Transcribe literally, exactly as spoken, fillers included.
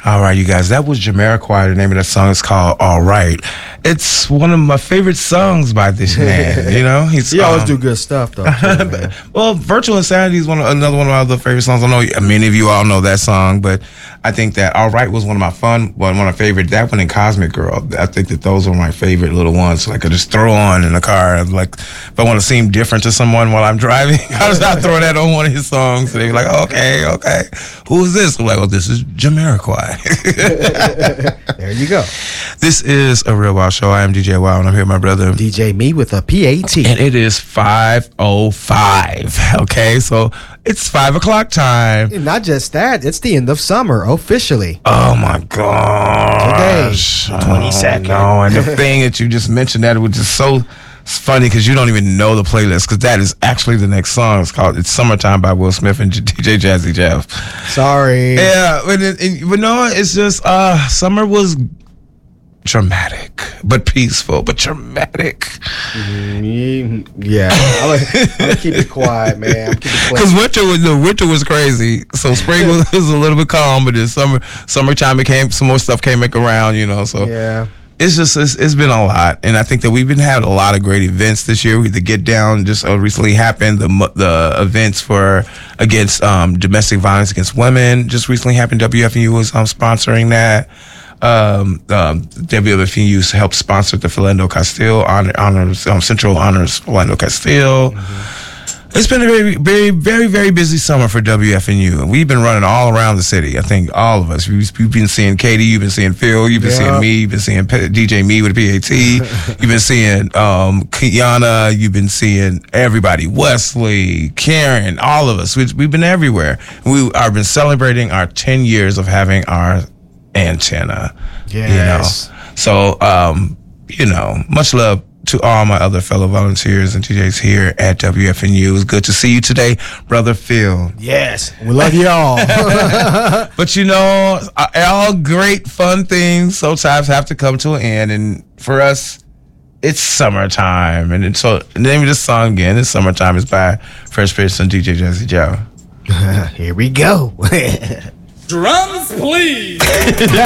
All right, you guys. That was Jamiroquai. The name of that song is called "All Right." It's one of my favorite songs by this man. You know, he's he always um, do good stuff though. Too, man. Well, "Virtual Insanity" is one of, another one of my other favorite songs. I know many of you all know that song, but I think that "All Right" was one of my fun, one of my favorite. That one and "Cosmic Girl." I think that those are my favorite little ones. Like I just throw on in the car. Like if I want to seem different to someone while I'm driving, I just I throw that on one of his songs, and they're like, "Okay, okay, who is this?" I'm like, "Well, this is Jamiroquai." There you go. This is a Real Wild Show. I am D J Wild, and I'm here with my brother D J Me with a P A T. and it is five oh five. Okay, so it's five o'clock time. And not just that, it's the end of summer officially. Oh my gosh. Today, twenty-second. Oh, no, and the thing that you just mentioned, that it was just so it's funny because you don't even know the playlist, because that is actually the next song. It's called "It's Summertime" by Will Smith and D J Jazzy Jeff. Sorry. Yeah, but, it, it, but no, it's just uh, summer was dramatic, but peaceful, but dramatic. Mm, yeah, I'm gonna, I'm gonna keep it quiet, man. I'm keep it quiet. Because winter was the winter was crazy. So spring was, was a little bit calm, but then summer summertime it came, some more stuff came back around, you know. So Yeah. it's just it's, it's been a lot, and I think that we've been having a lot of great events this year. The Get Down just uh, recently happened. The mo- the events for against um, domestic violence against women just recently happened. W F N U was um, sponsoring that. Um, um, W F N U helped sponsor the Philando Castile honor, honors, um, Central Honors Philando Castile. Mm-hmm. It's been a very, very, very, very busy summer for W F N U, and we've been running all around the city. I think all of us. We've, we've been seeing Katie, you've been seeing Phil, you've been Yeah. seeing me, you've been seeing P- D J Me with a P A T, you've been seeing um, Kiana, you've been seeing everybody, Wesley, Karen, all of us. We've, we've been everywhere. We have been celebrating our ten years of having our antenna. Yes. You know, so um, you know, much love to all my other fellow volunteers and D Js here at W F N U. It's good to see you today, brother Phil. Yes, we love you all. But you know, all great fun things sometimes have to come to an end, and for us, it's summertime. And it, so the name of this song again, "It's Summertime," is by Fresh Prince and D J Jazzy Joe. Here we go. Drums, please.